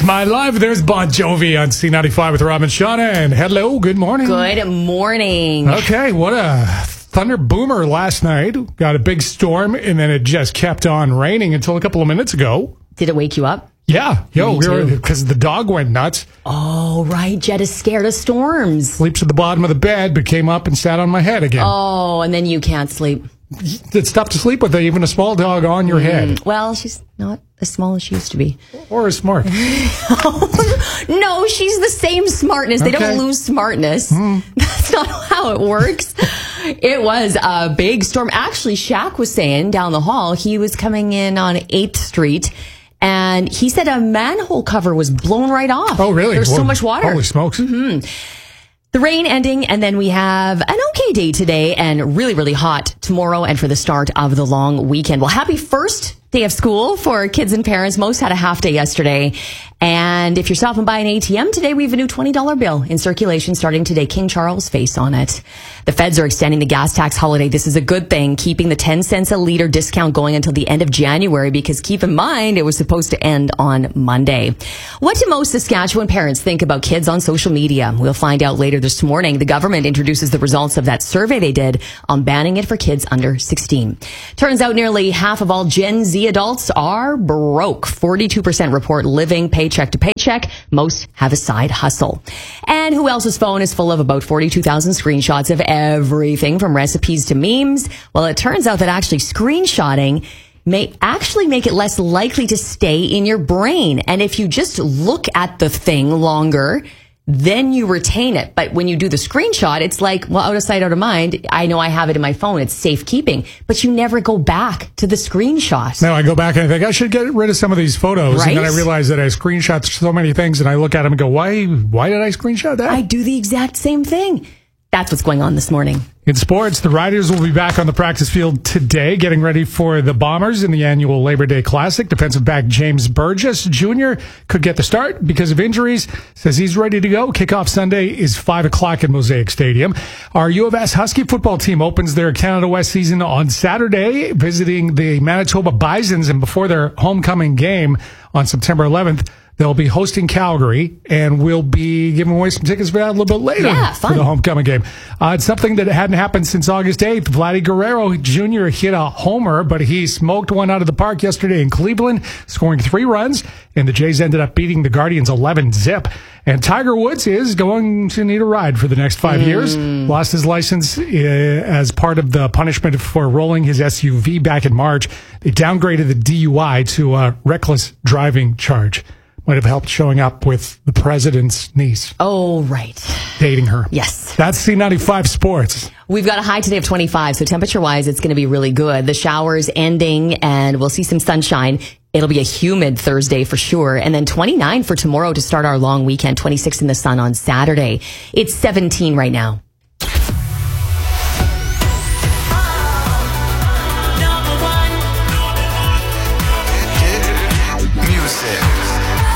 It's My Life. There's Bon Jovi on C95 with Rob and Shauna. And hello, good morning. Good morning. Okay, what a thunder boomer last night. Got a big storm, and then it just kept on raining until a couple of minutes ago. Did it wake you up? Yeah, because the dog went nuts. Oh, right. Jet is scared of storms. Sleeps at the bottom of the bed, but came up and sat on my head again. Oh, and then you can't sleep. It's tough to sleep with even a small dog on your head. Well, she's not as small as she used to be. Or as smart. No, she's the same smartness. They don't lose smartness. That's not how it works. It was a big storm. Actually, Shaq was saying down the hall, he was coming in on 8th Street, and he said a manhole cover was blown right off. Oh, really? There's so much water. Holy smokes. The rain ending, and then we have an okay day today and really, really hot tomorrow and for the start of the long weekend. Well, happy first day of school for kids and parents. Most had a half day yesterday. And if you're stopping by an ATM today, we have a new $20 bill in circulation starting today. King Charles' face on it. The feds are extending the gas tax holiday. This is a good thing, keeping the 10 cents a liter discount going until the end of January, because keep in mind, it was supposed to end on Monday. What do most Saskatchewan parents think about kids on social media? We'll find out later this morning. The government introduces the results of that survey they did on banning it for kids under 16. Turns out nearly half of all Gen Z adults are broke. 42% report living paycheck to paycheck. Most have a side hustle. And who else's phone is full of about 42,000 screenshots of everything from recipes to memes? Well, it turns out that actually screenshotting may actually make it less likely to stay in your brain. And if you just look at the thing longer, then you retain it. But when you do the screenshot, it's like, well, out of sight, out of mind. I know I have it in my phone. It's safekeeping. But you never go back to the screenshot. No, I go back and I think I should get rid of some of these photos. Right? And then I realize that I screenshot so many things, and I look at them and go, why did I screenshot that? I do the exact same thing. That's what's going on this morning. In sports, the Riders will be back on the practice field today, getting ready for the Bombers in the annual Labor Day Classic. Defensive back James Burgess Jr. could get the start because of injuries. Says he's ready to go. Kickoff Sunday is 5 o'clock at Mosaic Stadium. Our U of S Husky football team opens their Canada West season on Saturday, visiting the Manitoba Bisons, and before their homecoming game on September 11th, they'll be hosting Calgary, and we'll be giving away some tickets for that a little bit later for the homecoming game. It's something that hadn't happened since August 8th. Vladdy Guerrero Jr. hit a homer, but he smoked one out of the park yesterday in Cleveland, scoring 3 runs, and the Jays ended up beating the Guardians 11-zip. And Tiger Woods is going to need a ride for the next 5 years. Lost his license as part of the punishment for rolling his SUV back in March. They downgraded the DUI to a reckless driving charge. Might have helped showing up with the president's niece. Oh, right. Dating her. Yes. That's C95 Sports. We've got a high today of 25, so temperature-wise, it's going to be really good. The showers ending, and we'll see some sunshine. It'll be a humid Thursday for sure. And then 29 for tomorrow to start our long weekend, 26 in the sun on Saturday. It's 17 right now.